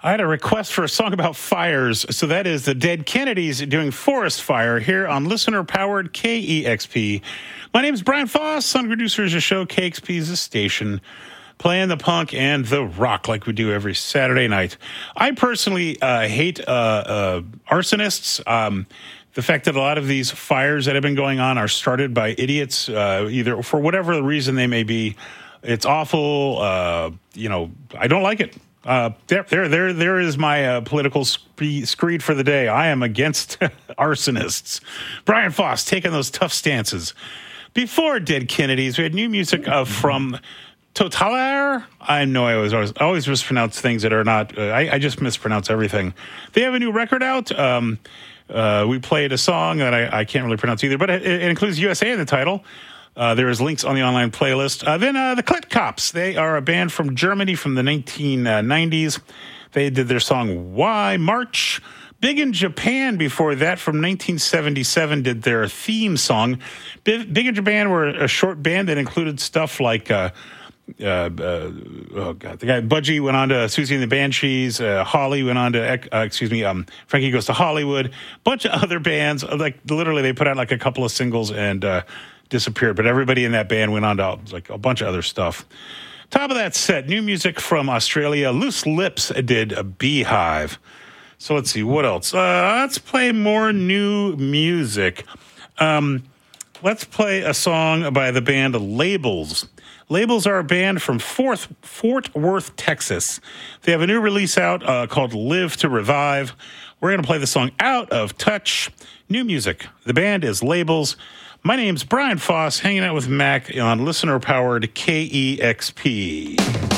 I had a request for a song about fires, so that is the Dead Kennedys doing Forest Fire here on listener-powered KEXP. My name is Brian Foss. Sound producer is the show. KEXP is the station, playing the punk and the rock like we do every Saturday night. I personally hate arsonists. The fact that a lot of these fires that have been going on are started by idiots, either for whatever reason they may be. It's awful. I don't like it. There is my political screed for the day. I am against arsonists. Brian Foss taking those tough stances. Before Dead Kennedys, we had new music from Totalare. I know I always mispronounce things that are not. I just mispronounce everything. They have a new record out. We played a song that I can't really pronounce either, but it includes USA in the title. There is links on the online playlist. Then the Clit Cops. They are a band from Germany from the 1990s. They did their song Why March. Big in Japan before that from 1977 did their theme song. Big in Japan were a short band that included stuff like, the guy Budgie went on to Susie and the Banshees. Holly went on to, Frankie Goes to Hollywood. Bunch of other bands. Like literally they put out like a couple of singles and disappeared, but everybody in that band went on to like a bunch of other stuff. Top of that set, new music from Australia. Loose Lips did a Beehive. So let's see, what else? Let's play more new music. Let's play a song by the band Labels. Labels are a band from Fort Worth, Texas. They have a new release out called Live to Revive. We're going to play the song Out of Touch. New music. The band is Labels. My name's Brian Foss, hanging out with Mac on listener-powered KEXP.